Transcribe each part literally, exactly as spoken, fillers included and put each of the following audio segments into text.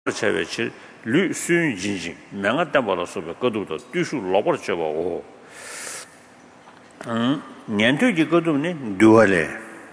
체외칠 류순 진진 명아 담바로서 거두도 뒤수 로버 쳐보고 음 년도지 거두네 듀얼에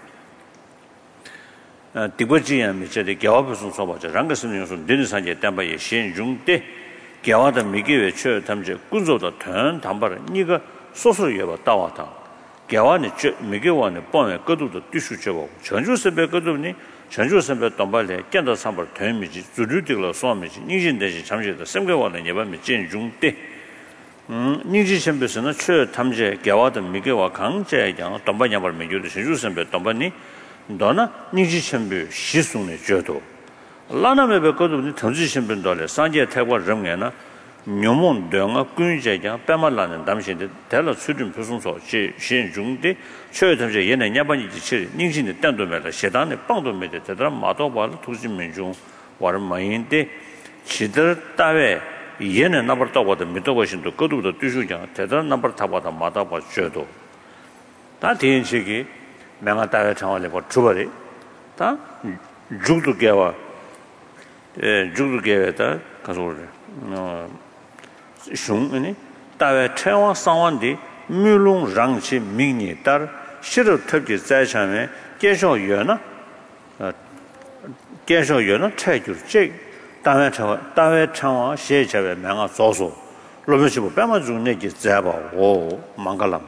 아 디버지야 미쳐데 겨워서 써봐죠 랑가스는 요소 데르산제 담바에 신중대 겨와다 미게외 쳐 담제 군조도 턴 담바를 니가 소소를 여봐 따와다 겨와네 미게와네 뻔에 거두도 뒤수 쳐보고 전주선배 거두니 전주선배 동발에 견도 삼벌 되미지 주류들로 소미지 니진대지 잠시도 생겨와는 예반미 진중대 음 니지 선배서는 최 탐제 겨와도 미게와 강제양 동반야벌 미주도 전주선배 동반니 너나 니지 선배 시송의 줘도 라나메베 거두니 던지 선배들에 산제 태과 정에나 녀몬 대응아 군제장 빼말라는 담신데 달러 수준 표송소 시 신중대 최 탐제 얘네 야반이지 치 닝신의 땅도메라 세단의 빵도메데 대단 마도발 투진민중 와르 마인데 지들 따외 얘네 나버다고도 믿어보신도 거두도 뒤주장 대단 나버 타보다 마다봐 줘도 다 대인식이 명아 따외 창원에 버 주버리 다 죽도 개와 에 죽도 개다 가서 어 슝니 다외 최원 상원디 뮤롱 랑치 미니 따 시르 특지 자산에 계속 연나 어 계속 연나 차주 제 다외 차 다외 창원 시제에 명아 소소 로베시부 빼마 중내기 잡아 오 망갈람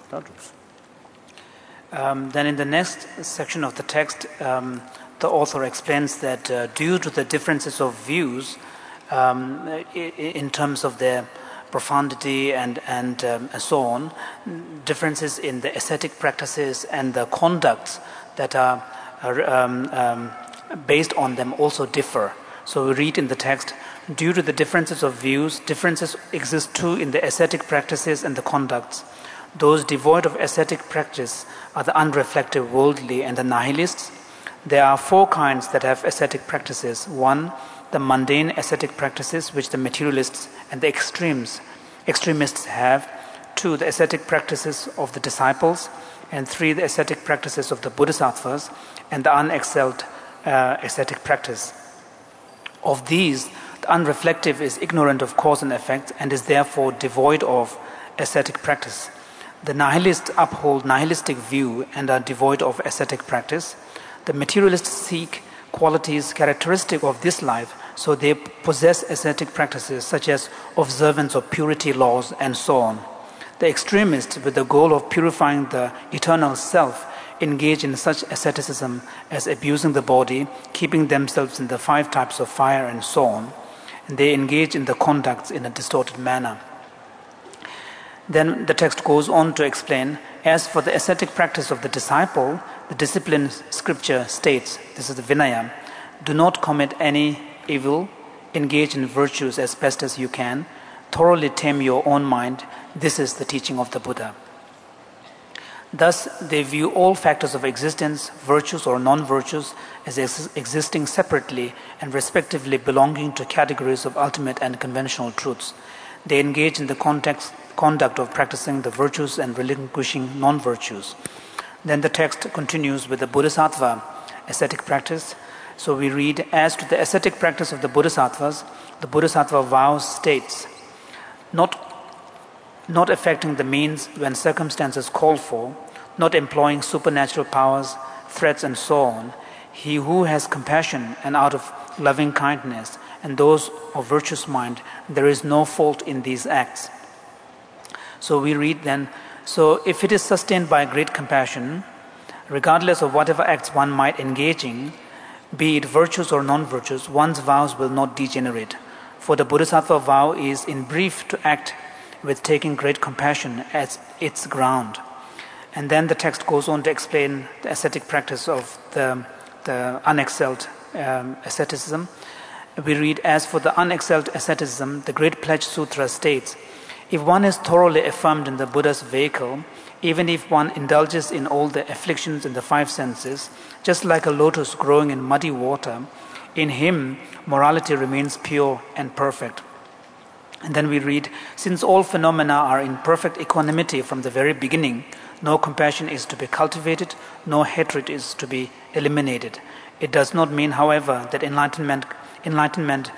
Um, then in the next section of the text, um, the author explains that uh, due to the differences of views um, in, in terms of their profundity and, and, um, and so on, differences in the ascetic practices and the conducts that are, are um, um, based on them also differ. So we read in the text, due to the differences of views, differences exist too in the ascetic practices and the conducts. Those devoid of ascetic practice are the unreflective, worldly, and the nihilists. There are four kinds that have ascetic practices. One, the mundane ascetic practices which the materialists and the extremes, extremists have. Two, the ascetic practices of the disciples. And three, the ascetic practices of the bodhisattvas and the unexcelled uh, ascetic practice. Of these, the unreflective is ignorant of cause and effect and is therefore devoid of ascetic practice. The nihilists uphold nihilistic view and are devoid of ascetic practice. The materialists seek qualities characteristic of this life, so they possess ascetic practices such as observance of purity laws and so on. The extremists, with the goal of purifying the eternal self, engage in such asceticism as abusing the body, keeping themselves in the five types of fire and so on. And they engage in the conducts in a distorted manner. Then the text goes on to explain, as for the ascetic practice of the disciple, the discipline scripture states, this is the Vinaya, do not commit any evil, engage in virtues as best as you can, thoroughly tame your own mind, this is the teaching of the Buddha. Thus, they view all factors of existence, virtues or non-virtues, as ex- existing separately and respectively belonging to categories of ultimate and conventional truths. They engage in the context conduct of practicing the virtues and relinquishing non-virtues. Then the text continues with the bodhisattva ascetic practice. So we read, as to the ascetic practice of the bodhisattvas, the bodhisattva vow states, not, not affecting the means when circumstances call for, not employing supernatural powers, threats and so on, he who has compassion and out of loving kindness and those of virtuous mind, there is no fault in these acts. So we read then, so if it is sustained by great compassion, regardless of whatever acts one might engage in, be it virtues or non-virtues, one's vows will not degenerate. For the bodhisattva vow is in brief to act with taking great compassion as its ground. And then the text goes on to explain the ascetic practice of the, the unexcelled um, asceticism. We read, as for the unexcelled asceticism, the Great Pledge Sutra states, if one is thoroughly affirmed in the Buddha's vehicle, even if one indulges in all the afflictions in the five senses, just like a lotus growing in muddy water, in him morality remains pure and perfect. And then we read, since all phenomena are in perfect equanimity from the very beginning, no compassion is to be cultivated, no hatred is to be eliminated. It does not mean, however, that enlightenment enlightenment